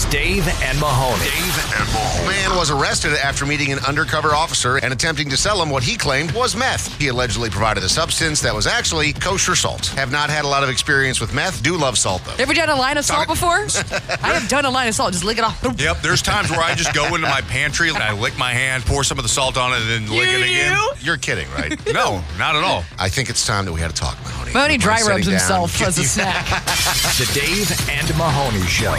Dave and Mahoney. Man was arrested after meeting an undercover officer and attempting to sell him what he claimed was meth. He allegedly provided a substance that was actually kosher salt. Have not had a lot of experience with meth. Do love salt, though. Ever done a line of salt before? I have done a line of salt. Just lick it off. Yep, there's times where I just go into my pantry and I lick my hand, pour some of the salt on it, and then lick it again. You're kidding, right? No, not at all. I think it's time that we had a talk, Mahoney. Mahoney Mind dry sitting rubs down? himself as a snack. The Dave and Mahoney Show.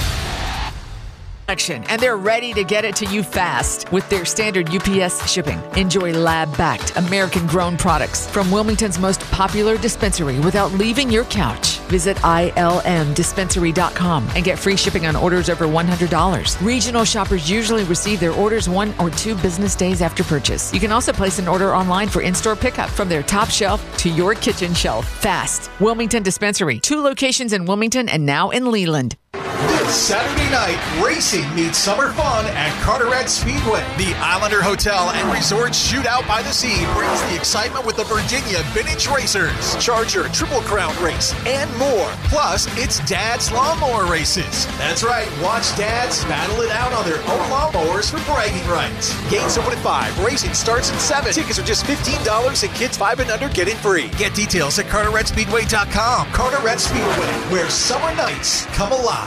And they're ready to get it to you fast with their standard UPS shipping. Enjoy lab-backed, American-grown products from Wilmington's most popular dispensary without leaving your couch. Visit ilmdispensary.com and get free shipping on orders over $100. Regional shoppers usually receive their orders 1 or 2 business days after purchase. You can also place an order online for in-store pickup from their top shelf to your kitchen shelf. Fast. Wilmington Dispensary. 2 locations in Wilmington and now in Leland. This Saturday night, racing meets summer fun at Carteret Speedway. The Islander Hotel and Resort Shootout by the Sea brings the excitement with the Virginia Vintage Racers, Charger Triple Crown Race, and more. Plus, it's Dad's Lawnmower Races. That's right, watch Dads battle it out on their own lawnmowers for bragging rights. Gates open at 5, racing starts at 7. Tickets are just $15 and kids 5 and under get in free. Get details at CarteretSpeedway.com. Carteret Speedway, where summer nights come alive.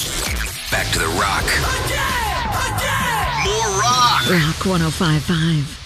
Back to the rock. Rock 105.5.